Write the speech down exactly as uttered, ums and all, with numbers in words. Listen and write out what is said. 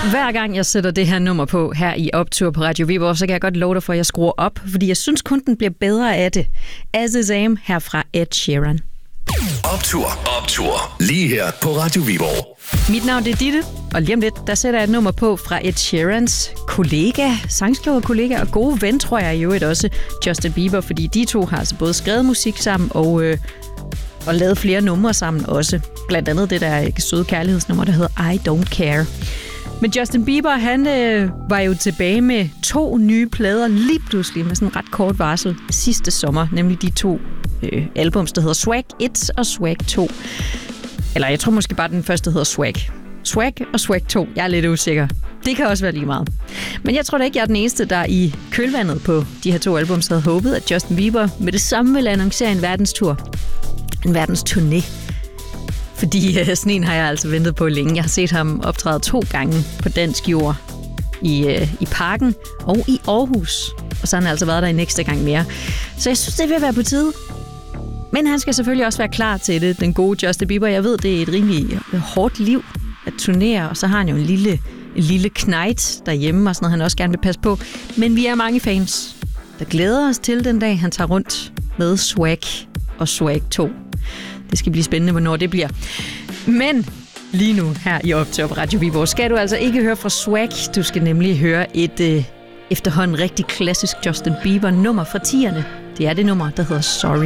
Hver gang jeg sætter det her nummer på her i Optur på Radio Viborg, så kan jeg godt love dig for, at jeg skruer op, fordi jeg synes kun den bliver bedre af det. As Is Am her fra Ed Sheeran. Optur, optur. Lige her på Radio Viborg. Mit navn det er Ditte, og lige om lidt, der sætter jeg et nummer på fra Ed Sheerans kollega, sangskriver kollega og gode ven, tror jeg i øvrigt også, Justin Bieber, fordi de to har altså både skrevet musik sammen og, øh, og lavet flere numre sammen også. Blandt andet det der søde kærlighedsnummer, der hedder I Don't Care. Men Justin Bieber, han øh, var jo tilbage med to nye plader lige pludselig med sådan en ret kort varsel sidste sommer, nemlig de to øh, albums, der hedder Swag et og Swag to. Eller jeg tror måske bare, den første hedder Swag. Swag og Swag to. Jeg er lidt usikker. Det kan også være lige meget. Men jeg tror da ikke, jeg er den eneste, der i kølvandet på de her to albums havde håbet, at Justin Bieber med det samme ville annoncere en verdenstur. En verdensturné. Fordi øh, sådan en har jeg altså ventet på længe. Jeg har set ham optræde to gange på dansk jord i, øh, i Parken og i Aarhus. Og så har han altså været der en ekstra gang mere. Så jeg synes, det vil være på tide. Men han skal selvfølgelig også være klar til det, den gode Justin Bieber. Jeg ved, det er et rimelig hårdt liv at turnere, og så har han jo en lille, en lille knejt derhjemme, og sådan noget, han også gerne vil passe på. Men vi er mange fans, der glæder os til den dag, han tager rundt med Swag og Swag to. Det skal blive spændende, hvornår det bliver. Men lige nu her i Optur på Radio Viborg skal du altså ikke høre fra Swag. Du skal nemlig høre et øh, efterhånden rigtig klassisk Justin Bieber nummer fra tierne. Det er det nummer, der hedder Sorry.